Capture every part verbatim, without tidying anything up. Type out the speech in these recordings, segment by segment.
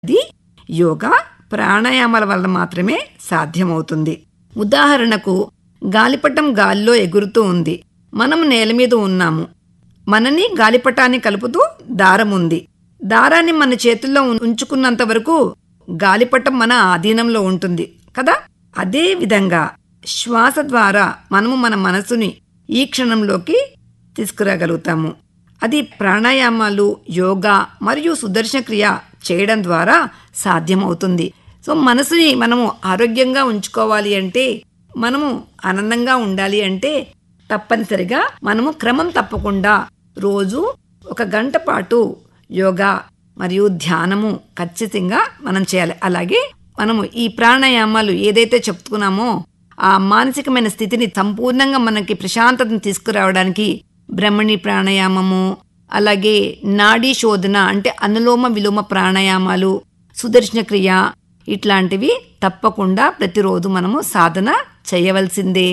ఇది యోగా ప్రాణాయామాల వల్ల మాత్రమే సాధ్యమవుతుంది. ఉదాహరణకు గాలిపటం గాలిలో ఎగురుతూ ఉంది, మనం నేల మీద ఉన్నాము, మనని గాలిపటాన్ని కలుపుతూ దారం ఉంది. దారాన్ని మన చేతుల్లో ఉంచుకున్నంత వరకు గాలిపటం మన ఆధీనంలో ఉంటుంది కదా. అదే విధంగా శ్వాస ద్వారా మనము మన మనసుని ఈ క్షణంలోకి తీసుకురాగలుగుతాము. అది ప్రాణాయామాలు, యోగా మరియు సుదర్శన క్రియ చేయడం ద్వారా సాధ్యమవుతుంది. సో మనసుని మనము ఆరోగ్యంగా ఉంచుకోవాలి అంటే, మనము ఆనందంగా ఉండాలి అంటే తప్పనిసరిగా మనము క్రమం తప్పకుండా రోజు ఒక గంట పాటు యోగా మరియు ధ్యానము ఖచ్చితంగా మనం చేయాలి. అలాగే మనము ఈ ప్రాణాయామాలు ఏదైతే చెప్పుకున్నామో ఆ మానసికమైన స్థితిని సంపూర్ణంగా మనకి ప్రశాంతతను తీసుకురావడానికి బ్రహ్మణి ప్రాణాయామము, అలాగే నాడీ శోధన అంటే అనులోమ విలోమ ప్రాణాయామాలు, సుదర్శన క్రియ ఇట్లాంటివి తప్పకుండా ప్రతిరోజు మనము సాధన చేయవలసిందే.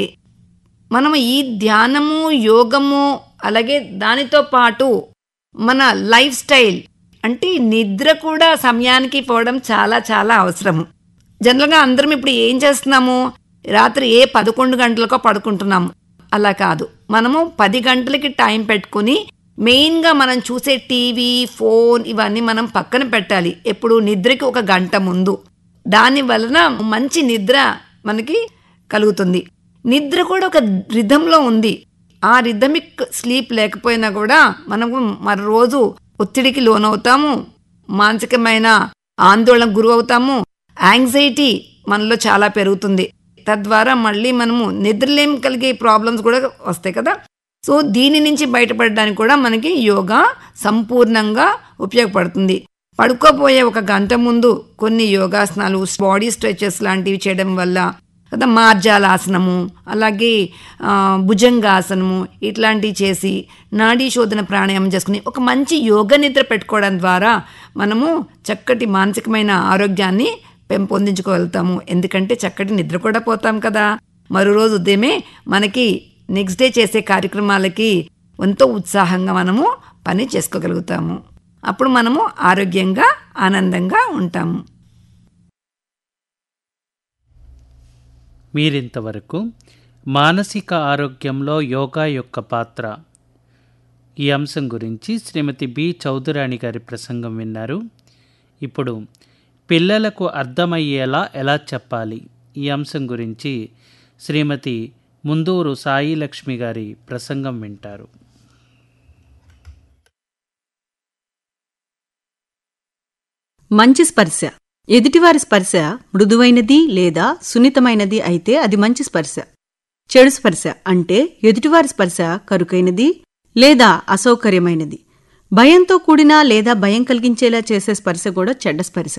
మనము ఈ ధ్యానము, యోగము అలాగే దానితో పాటు మన లైఫ్ స్టైల్ అంటే నిద్ర కూడా సమయానికి పోవడం చాలా చాలా అవసరము. జనరల్గా అందరం ఇప్పుడు ఏం చేస్తున్నాము, రాత్రి ఏ పదకొండు గంటలకో పడుకుంటున్నాము. అలా కాదు, మనము పది గంటలకి టైం పెట్టుకుని మెయిన్గా మనం చూసే టీవీ, ఫోన్ ఇవన్నీ మనం పక్కన పెట్టాలి. ఎప్పుడు నిద్రకి ఒక గంట ముందు. దాని వలన మంచి నిద్ర మనకి కలుగుతుంది. నిద్ర కూడా ఒక రిథంలో ఉంది. ఆ రిథమిక్ స్లీప్ లేకపోయినా కూడా మనము మరో రోజు ఒత్తిడికి లోనవుతాము, మానసికమైన ఆందోళనకు గురవుతాము, యాంగ్జైటీ మనలో చాలా పెరుగుతుంది. తద్వారా మళ్ళీ మనము నిద్రలేం కలిగే ప్రాబ్లమ్స్ కూడా వస్తాయి కదా. సో దీని నుంచి బయటపడడానికి కూడా మనకి యోగా సంపూర్ణంగా ఉపయోగపడుతుంది. పడుకోబోయే ఒక గంట ముందు కొన్ని యోగాసనాలు, బాడీ స్ట్రెచెస్ లాంటివి చేయడం వల్ల కదా, మార్జాలాసనము అలాగే భుజంగాసనము ఇట్లాంటివి చేసి నాడీ శోధన ప్రాణాయామం చేసుకుని ఒక మంచి యోగ నిద్ర పెట్టుకోవడం ద్వారా మనము చక్కటి మానసికమైన ఆరోగ్యాన్ని పెంపొందించుకోగలుగుతాము. ఎందుకంటే చక్కటి నిద్ర కూడా పోతాం కదా. మరో రోజు ఉదయమే మనకి నెక్స్ట్ డే చేసే కార్యక్రమాలకి ఎంతో ఉత్సాహంగా మనము పని చేసుకోగలుగుతాము. అప్పుడు మనము ఆరోగ్యంగా ఆనందంగా ఉంటాము. మీరింతవరకు మానసిక ఆరోగ్యంలో యోగా యొక్క పాత్ర ఈ అంశం గురించి శ్రీమతి బి చౌదరాణి గారి ప్రసంగం విన్నారు. ఇప్పుడు పిల్లలకు అర్థమయ్యేలా ఎలా చెప్పాలి ఈ అంశం గురించి శ్రీమతి ముందూరు సాయి లక్ష్మి గారి ప్రసంగం వింటారు. మంచి స్పర్శ. ఎదుటివారి స్పర్శ మృదువైనది లేదా సున్నితమైనది అయితే అది మంచి స్పర్శ. చెడు స్పర్శ అంటే ఎదుటివారి స్పర్శ కరుకైనది లేదా అసౌకర్యమైనది. భయంతో కూడిన లేదా భయం కలిగించేలా చేసే స్పర్శ కూడా చెడ్డ స్పర్శ.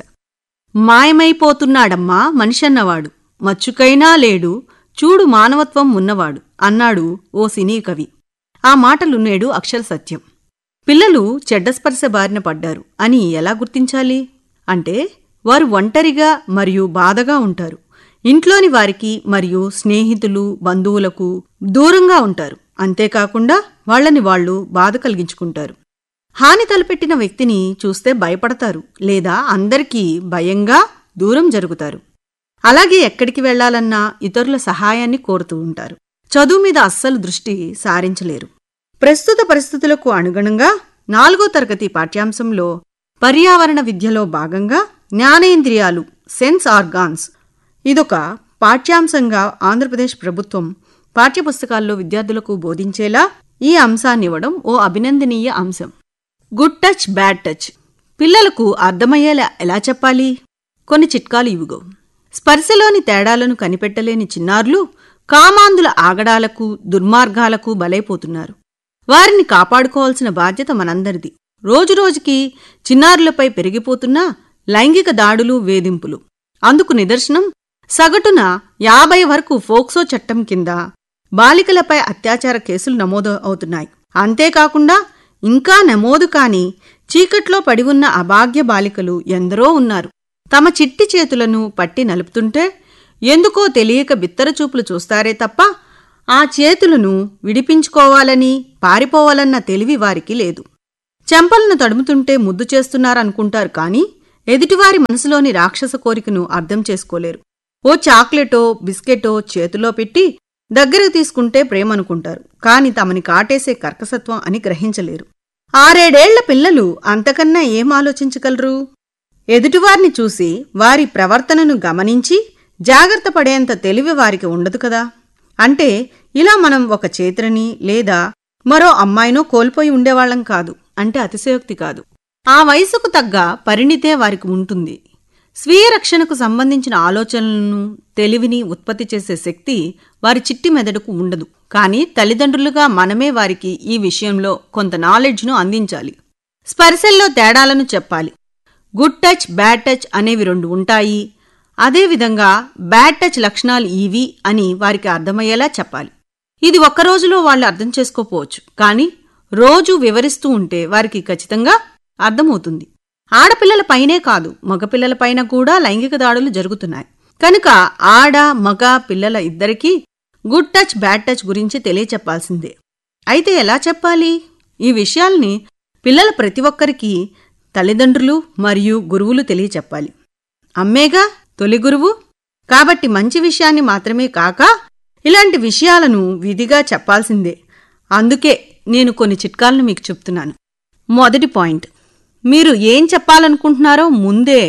మాయమైపోతున్నాడమ్మా మనిషన్నవాడు, మచ్చుకైనా లేడు, చూడు మానవత్వం ఉన్నవాడు అన్నాడు ఓ సినీ కవి. ఆ మాటలు నేడు అక్షర సత్యం. పిల్లలు చెడ్డ స్పర్శ బారిన పడ్డారు అని ఎలా గుర్తించాలి అంటే, వారు ఒంటరిగా మరియు బాధగా ఉంటారు. ఇంట్లోని వారికి మరియు స్నేహితులు, బంధువులకు దూరంగా ఉంటారు. అంతేకాకుండా వాళ్లని వాళ్లు బాధ కలిగించుకుంటారు. హాని తలపెట్టిన వ్యక్తిని చూస్తే భయపడతారు లేదా అందరికీ భయంగా దూరం జరుగుతారు. అలాగే ఎక్కడికి వెళ్లాలన్నా ఇతరుల సహాయాన్ని కోరుతూ ఉంటారు. చదువు మీద అస్సలు దృష్టి సారించలేరు. ప్రస్తుత పరిస్థితులకు అనుగుణంగా నాలుగో తరగతి పాఠ్యాంశంలో పర్యావరణ విద్యలో భాగంగా జ్ఞానేంద్రియాలు, సెన్స్ ఆర్గాన్స్, ఇదొక పాఠ్యాంశంగా ఆంధ్రప్రదేశ్ ప్రభుత్వం పాఠ్యపుస్తకాల్లో విద్యార్థులకు బోధించేలా ఈ అంశాన్నివ్వడం ఓ అభినందనీయ అంశం. గుడ్ టచ్, బ్యాడ్ టచ్ పిల్లలకు అర్థమయ్యేలా ఎలా చెప్పాలి? కొన్ని చిట్కాలు ఇవిగో. స్పర్శలోని తేడాలను కనిపెట్టలేని చిన్నారులు కామాంధుల ఆగడాలకు, దుర్మార్గాలకు బలైపోతున్నారు. వారిని కాపాడుకోవాల్సిన బాధ్యత మనందరిది. రోజురోజుకి చిన్నారులపై పెరిగిపోతున్న లైంగిక దాడులు, వేధింపులు. అందుకు నిదర్శనం సగటున యాభై వరకు ఫోక్సో చట్టం కింద బాలికలపై అత్యాచార కేసులు నమోదు అవుతున్నాయి. అంతేకాకుండా ఇంకా నమోదు కాని చీకట్లో పడి ఉన్న అభాగ్య బాలికలు ఎందరో ఉన్నారు. తమ చిట్టి చేతులను పట్టి నలుపుతుంటే ఎందుకో తెలియక బిత్తరచూపులు చూస్తారే తప్ప ఆ చేతులను విడిపించుకోవాలని, పారిపోవాలన్న తెలివి వారికి లేదు. చెంపలను తడుముతుంటే ముద్దు చేస్తున్నారనుకుంటారు కానీ ఎదుటివారి మనసులోని రాక్షస కోరికను అర్థం చేసుకోలేరు. ఓ చాక్లెటో బిస్కెటో చేతిలో పెట్టి దగ్గరకు తీసుకుంటే ప్రేమనుకుంటారు, కాని తమని కాటేసే కర్కసత్వం అని గ్రహించలేరు. ఆరేడేళ్ల పిల్లలు అంతకన్నా ఏం ఆలోచించగలరు? ఎదుటివారిని చూసి వారి ప్రవర్తనను గమనించి జాగ్రత్త పడేంత తెలివి వారికి ఉండదు కదా. అంటే ఇలా మనం ఒక చేతులని లేదా మరో అమ్మాయినో కోల్పోయి ఉండేవాళ్లం కాదు అంటే అతిశయోక్తి కాదు. ఆ వయసుకు తగ్గ పరిణితే వారికి ఉంటుంది. స్వీయ రక్షణకు సంబంధించిన ఆలోచనలను తెలివిని ఉత్పత్తి చేసే శక్తి వారి చిట్టి మెదడుకు ఉండదు. కానీ తల్లిదండ్రులుగా మనమే వారికి ఈ విషయంలో కొంత నాలెడ్జ్ను అందించాలి. స్పర్శల్లో తేడాలను చెప్పాలి. గుడ్ టచ్ బ్యాడ్ టచ్ అనేవి రెండు ఉంటాయి. అదేవిధంగా బ్యాడ్ టచ్ లక్షణాలు ఇవి అని వారికి అర్థమయ్యేలా చెప్పాలి. ఇది ఒక్కరోజులో వాళ్ళు అర్థం చేసుకోపోవచ్చు, కానీ రోజూ వివరిస్తూ ఉంటే వారికి ఖచ్చితంగా అర్థమవుతుంది. ఆడపిల్లలపైనే కాదు మగపిల్లలపైన కూడా లైంగిక దాడులు జరుగుతున్నాయి. కనుక ఆడ మగ పిల్లల ఇద్దరికీ గుడ్ టచ్ బ్యాడ్ టచ్ గురించి తెలియచెప్పాల్సిందే. అయితే ఎలా చెప్పాలి? ఈ విషయాల్ని పిల్లల ప్రతి ఒక్కరికి తల్లిదండ్రులు మరియు గురువులు తెలియచెప్పాలి. అమ్మేగా తొలి గురువు. కాబట్టి మంచి విషయాన్ని మాత్రమే కాక ఇలాంటి విషయాలను విధిగా చెప్పాల్సిందే. అందుకే నేను కొన్ని చిట్కాలను మీకు చెప్తున్నాను. మొదటి పాయింట్, మీరు ఏం చెప్పాలనుకుంటున్నారో ముందే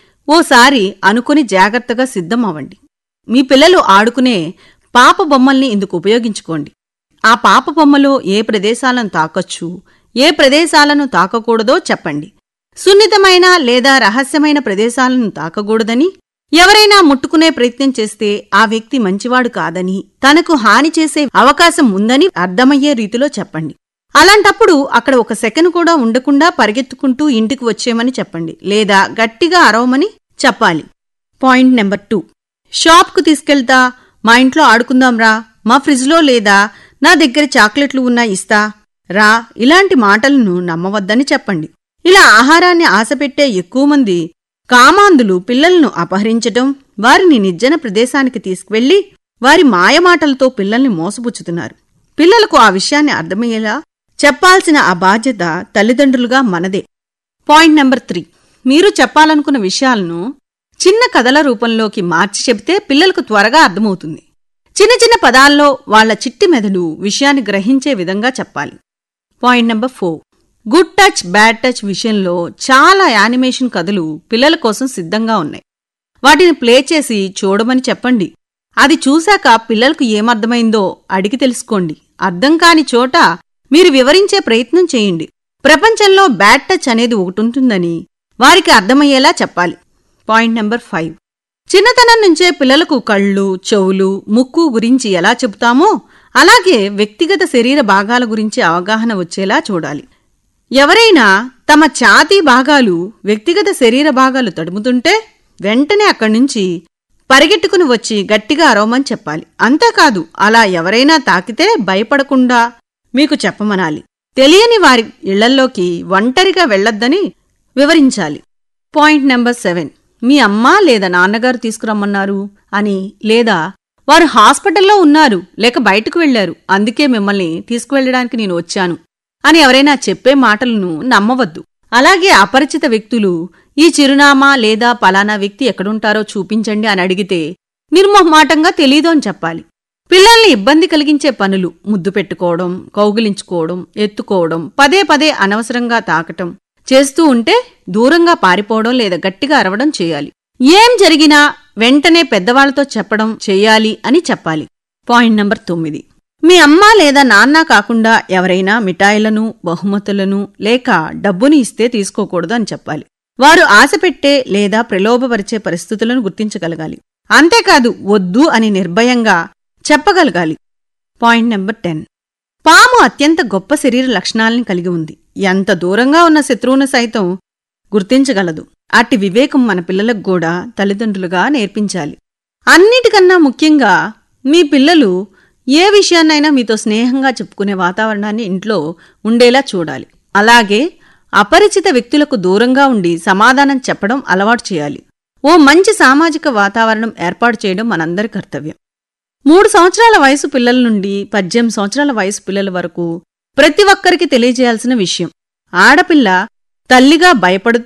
ఓసారి అనుకుని జాగ్రత్తగా సిద్ధం అవ్వండి. మీ పిల్లలు ఆడుకునే పాప బొమ్మల్ని ఇందుకు ఉపయోగించుకోండి. ఆ పాప బొమ్మలో ఏ ప్రదేశాలను తాకొచ్చు, ఏ ప్రదేశాలను తాకకూడదో చెప్పండి. సున్నితమైన లేదా రహస్యమైన ప్రదేశాలను తాకకూడదని, ఎవరైనా ముట్టుకునే ప్రయత్నం చేస్తే ఆ వ్యక్తి మంచివాడు కాదని, తనకు హాని చేసే అవకాశం ఉందని అర్థమయ్యే రీతిలో చెప్పండి. అలాంటప్పుడు అక్కడ ఒక సెకను కూడా ఉండకుండా పరిగెత్తుకుంటూ ఇంటికి వచ్చేయమని చెప్పండి, లేదా గట్టిగా అరవమని చెప్పాలి. పాయింట్ నెంబర్ టూ, షాప్కు తీసుకెళ్తా, మా ఇంట్లో ఆడుకుందాంరా, మా ఫ్రిడ్జ్లో లేదా నా దగ్గర చాక్లెట్లు ఉన్నా ఇస్తా రా, ఇలాంటి మాటలను నమ్మవద్దని చెప్పండి. ఇలా ఆహారాన్ని ఆశపెట్టే ఎక్కువ మంది కామాంధులు పిల్లలను అపహరించటం, వారిని నిర్జన ప్రదేశానికి తీసుకువెళ్లి వారి మాయమాటలతో పిల్లల్ని మోసపుచ్చుతున్నారు. పిల్లలకు ఆ విషయాన్ని అర్థమయ్యేలా చెప్పాల్సిన ఆ బాధ్యత తల్లిదండ్రులుగా మనదే. పాయింట్ నెంబర్ త్రీ, మీరు చెప్పాలనుకున్న విషయాలను చిన్న కథల రూపంలోకి మార్చి చెబితే పిల్లలకు త్వరగా అర్థమవుతుంది. చిన్న చిన్న పదాల్లో వాళ్ల చిట్టి మెదడు విషయాన్ని గ్రహించే విధంగా చెప్పాలి. Point number four, good touch bad touch విషయంలో చాలా యానిమేషన్ కథలు పిల్లల కోసం సిద్ధంగా ఉన్నాయి. వాటిని ప్లే చేసి చూడమని చెప్పండి. అది చూశాక పిల్లలకు ఏమర్థమైందో అడిగి తెలుసుకోండి. అర్థం కాని చోట మీరు వివరించే ప్రయత్నం చేయండి. ప్రపంచంలో బ్యాడ్ టచ్ అనేది ఒకటుంటుందని వారికి అర్థమయ్యేలా చెప్పాలి. పాయింట్ నెంబర్ ఫైవ్, చిన్నతనం నుంచే పిల్లలకు కళ్ళు, చెవులు, ముక్కు గురించి ఎలా చెబుతామో అలాగే వ్యక్తిగత శరీర భాగాల గురించి అవగాహన వచ్చేలా చూడాలి. ఎవరైనా తమ ఛాతీ భాగాలు, వ్యక్తిగత శరీర భాగాలు తడుముతుంటే వెంటనే అక్కడ్నుంచి పరిగెట్టుకుని వచ్చి గట్టిగా అరవమని చెప్పాలి. అంతేకాదు, అలా ఎవరైనా తాకితే భయపడకుండా మీకు చెప్పమనాలి. తెలియని వారి ఇళ్లల్లోకి ఒంటరిగా వెళ్లొద్దని వివరించాలి. పాయింట్ నెంబర్ సెవెన్, మీ అమ్మ లేదా నాన్నగారు తీసుకురమ్మన్నారు అని, లేదా వారు హాస్పిటల్లో ఉన్నారు లేక బయటకు వెళ్లారు, అందుకే మిమ్మల్ని తీసుకువెళ్లడానికి నేను వచ్చాను అని ఎవరైనా చెప్పే మాటలను నమ్మవద్దు. అలాగే అపరిచిత వ్యక్తులు ఈ చిరునామా లేదా పలానా వ్యక్తి ఎక్కడుంటారో చూపించండి అని అడిగితే నిర్మోహమాటంగా తెలీదు అని చెప్పాలి. పిల్లల్ని ఇబ్బంది కలిగించే పనులు, ముద్దు పెట్టుకోవడం, కౌగిలించుకోవడం, ఎత్తుకోవడం, పదే పదే అనవసరంగా తాకటం చేస్తూ ఉంటే దూరంగా పారిపోవడం లేదా గట్టిగా అరవడం చేయాలి. ఏం జరిగినా వెంటనే పెద్దవాళ్లతో చెప్పడం చెయ్యాలి అని చెప్పాలి. పాయింట్ నంబర్ తొమ్మిది, మీ అమ్మ లేదా నాన్న కాకుండా ఎవరైనా మిఠాయిలను, బహుమతులను లేక డబ్బుని ఇస్తే తీసుకోకూడదు అని చెప్పాలి. వారు ఆశపెట్టే లేదా ప్రలోభపరిచే పరిస్థితులను గుర్తించగలగాలి. అంతేకాదు, వద్దు అని నిర్భయంగా చెప్పగలగాలి. పాయింట్ నెంబర్ టెన్, పాము అత్యంత గొప్ప శరీర లక్షణాలని కలిగి ఉంది. ఎంత దూరంగా ఉన్న శత్రువును సైతం గుర్తించగలదు. అట్టి వివేకం మన పిల్లలకు కూడా తల్లిదండ్రులుగా నేర్పించాలి. అన్నిటికన్నా ముఖ్యంగా మీ పిల్లలు ఏ విషయాన్నైనా మీతో స్నేహంగా చెప్పుకునే వాతావరణాన్ని ఇంట్లో ఉండేలా చూడాలి. అలాగే అపరిచిత వ్యక్తులకు దూరంగా ఉండి సమాధానం చెప్పడం అలవాటు చేయాలి. ఓ మంచి సామాజిక వాతావరణం ఏర్పాటు చేయడం మనందరి కర్తవ్యం. మూడు సంవత్సరాల వయసు పిల్లల నుండి పద్దెనిమిది సంవత్సరాల వయసు పిల్లల వరకు ప్రతి ఒక్కరికి తెలియజేయాల్సిన విషయం, ఆడపిల్ల తల్లిగా భయపడుతూ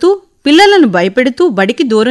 పిల్లలను భయపెడుతూ బడికి దూరం